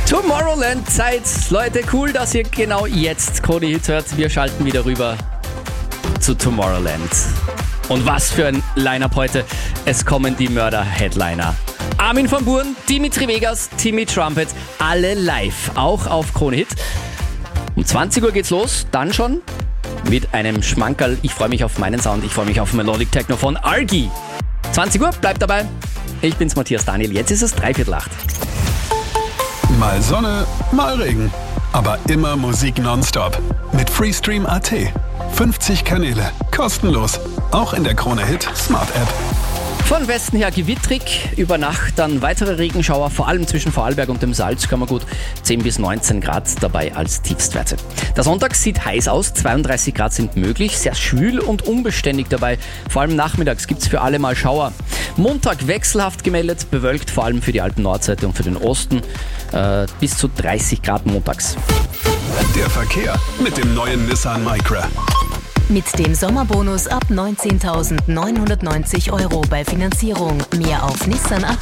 Tomorrowland-Zeit. Leute, cool, dass ihr genau jetzt Krone Hit hört. Wir schalten wieder rüber zu Tomorrowland. Und was für ein Line-Up heute. Es kommen die Mörder-Headliner. Armin van Buuren, Dimitri Vegas, Timmy Trumpet, alle live, auch auf Krone Hit. Um 20 Uhr geht's los, dann schon mit einem Schmankerl. Ich freue mich auf meinen Sound, ich freue mich auf Melodic Techno von Argy. 20 Uhr, bleibt dabei. Ich bin's, Matthias Daniel, jetzt ist es 7:45. Mal Sonne, mal Regen. Aber immer Musik nonstop. Mit Freestream.at. 50 Kanäle, kostenlos. Auch in der Krone Hit Smart App. Von Westen her gewittrig, über Nacht dann weitere Regenschauer, vor allem zwischen Vorarlberg und dem Salzkammergut, 10 bis 19 Grad dabei als Tiefstwerte. Der Sonntag sieht heiß aus, 32 Grad sind möglich, sehr schwül und unbeständig dabei, vor allem nachmittags gibt's für alle mal Schauer. Montag wechselhaft gemeldet, bewölkt vor allem für die Alpen-Nordseite und für den Osten, bis zu 30 Grad montags. Der Verkehr mit dem neuen Nissan Micra. Mit dem Sommerbonus ab 19.990 € bei Finanzierung. Mehr auf Nissan.at.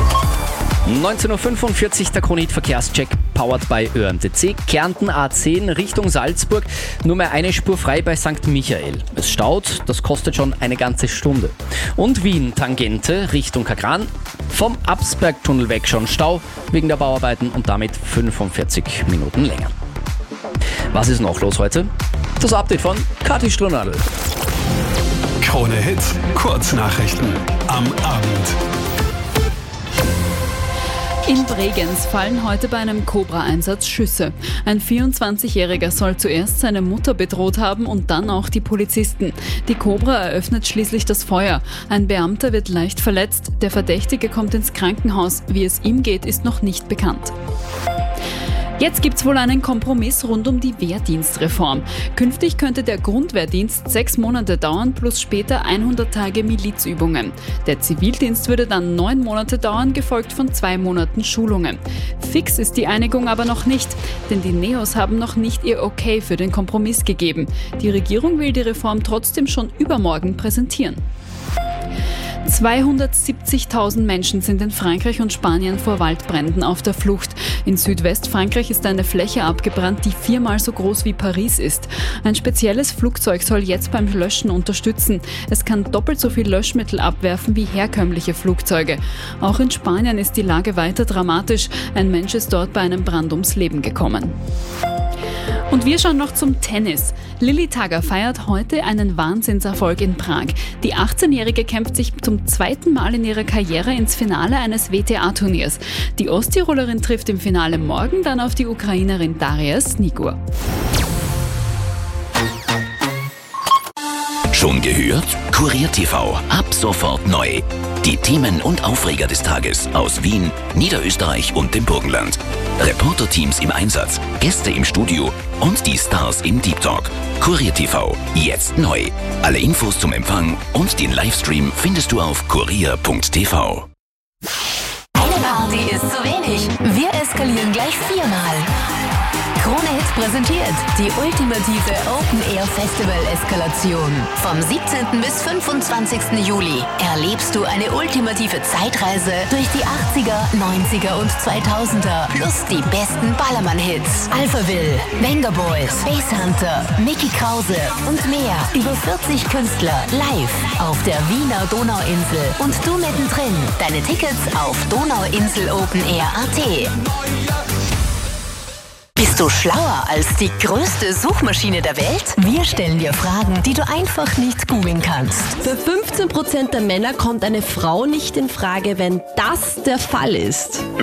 19:45 Uhr der Krone Hit Verkehrscheck, powered by ÖMTC. Kärnten A10 Richtung Salzburg, nur mehr eine Spur frei bei St. Michael. Es staut, das kostet schon eine ganze Stunde. Und Wien Tangente Richtung Kagran, vom Absbergtunnel weg schon Stau wegen der Bauarbeiten und damit 45 Minuten länger. Was ist noch los heute? Das Update von Kathi Strunadl. Krone Hit, Kurznachrichten am Abend. In Bregenz fallen heute bei einem Cobra-Einsatz Schüsse. Ein 24-Jähriger soll zuerst seine Mutter bedroht haben und dann auch die Polizisten. Die Cobra eröffnet schließlich das Feuer. Ein Beamter wird leicht verletzt. Der Verdächtige kommt ins Krankenhaus. Wie es ihm geht, ist noch nicht bekannt. Jetzt gibt's wohl einen Kompromiss rund um die Wehrdienstreform. Künftig könnte der Grundwehrdienst 6 Monate dauern plus später 100 Tage Milizübungen. Der Zivildienst würde dann 9 Monate dauern, gefolgt von 2 Monaten Schulungen. Fix ist die Einigung aber noch nicht, denn die Neos haben noch nicht ihr Okay für den Kompromiss gegeben. Die Regierung will die Reform trotzdem schon übermorgen präsentieren. 270.000 Menschen sind in Frankreich und Spanien vor Waldbränden auf der Flucht. In Südwestfrankreich ist eine Fläche abgebrannt, die 4-mal so groß wie Paris ist. Ein spezielles Flugzeug soll jetzt beim Löschen unterstützen. Es kann doppelt so viel Löschmittel abwerfen wie herkömmliche Flugzeuge. Auch in Spanien ist die Lage weiter dramatisch. Ein Mensch ist dort bei einem Brand ums Leben gekommen. Und wir schauen noch zum Tennis. Lilli Tagger feiert heute einen Wahnsinnserfolg in Prag. Die 18-Jährige kämpft sich zum 2. Mal in ihrer Karriere ins Finale eines WTA-Turniers. Die Osttirolerin trifft im Finale morgen dann auf die Ukrainerin Daria Snigur. Schon gehört? Kurier TV, ab sofort neu. Die Themen und Aufreger des Tages aus Wien, Niederösterreich und dem Burgenland. Reporterteams im Einsatz, Gäste im Studio und die Stars im Deep Talk. Kurier TV, jetzt neu. Alle Infos zum Empfang und den Livestream findest du auf kurier.tv. Eine Party ist zu wenig. Wir eskalieren gleich 4-mal. Krone Hit präsentiert die ultimative Open-Air-Festival-Eskalation. Vom 17. bis 25. Juli erlebst du eine ultimative Zeitreise durch die 80er, 90er und 2000er plus die besten Ballermann-Hits. Alphaville, Venga Boys, Space Hunter, Mickey Krause und mehr. Über 40 Künstler live auf der Wiener Donauinsel und du mittendrin. Deine Tickets auf donauinselopenair.at. Bist du schlauer als die größte Suchmaschine der Welt? Wir stellen dir Fragen, die du einfach nicht googeln kannst. Für 15% der Männer kommt eine Frau nicht in Frage, wenn das der Fall ist.